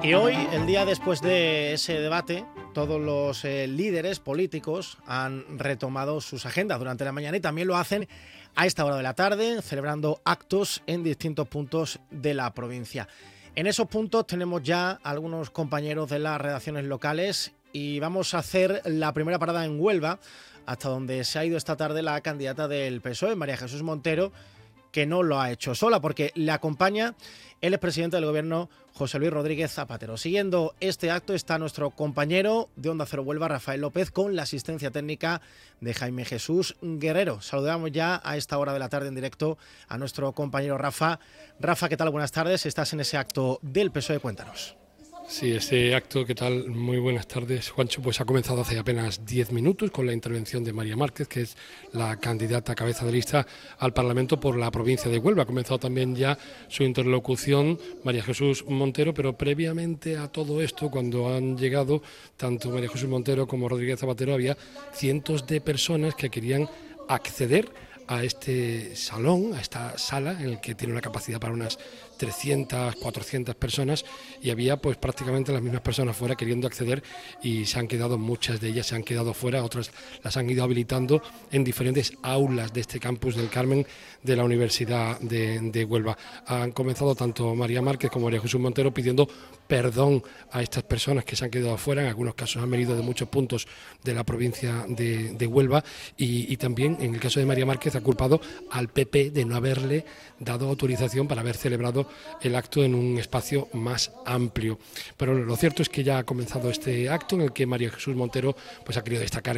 Y hoy, el día después de ese debate, todos los líderes políticos han retomado sus agendas durante la mañana y también lo hacen a esta hora de la tarde, celebrando actos en distintos puntos de la provincia. En esos puntos tenemos ya algunos compañeros de las redacciones locales y vamos a hacer la primera parada en Huelva, hasta donde se ha ido esta tarde la candidata del PSOE, María Jesús Montero, que no lo ha hecho sola porque le acompaña el expresidente del gobierno, José Luis Rodríguez Zapatero. Siguiendo este acto está nuestro compañero de Onda Cero Huelva, Rafael López, con la asistencia técnica de Jaime Jesús Guerrero. Saludamos ya a esta hora de la tarde en directo a nuestro compañero Rafa. Rafa, ¿qué tal? Buenas tardes. Estás en ese acto del PSOE, cuéntanos. Sí, este acto, ¿qué tal? Muy buenas tardes, Juancho. Pues ha comenzado hace apenas 10 minutos con la intervención de María Márquez, que es la candidata a cabeza de lista al Parlamento por la provincia de Huelva. Ha comenzado también ya su interlocución María Jesús Montero, pero previamente a todo esto, cuando han llegado tanto María Jesús Montero como Rodríguez Zapatero, había cientos de personas que querían acceder a este salón, a esta sala, en el que tiene una capacidad para unas 300, 400 personas, y había pues prácticamente las mismas personas fuera queriendo acceder, y se han quedado, muchas de ellas se han quedado fuera, otras las han ido habilitando en diferentes aulas de este campus del Carmen de la Universidad de Huelva. Han comenzado tanto María Márquez como María Jesús Montero pidiendo perdón a estas personas que se han quedado fuera. En algunos casos han venido de muchos puntos de la provincia de Huelva, y también en el caso de María Márquez ha culpado al PP de no haberle dado autorización para haber celebrado el acto en un espacio más amplio. Pero lo cierto es que ya ha comenzado este acto en el que María Jesús Montero pues ha querido destacar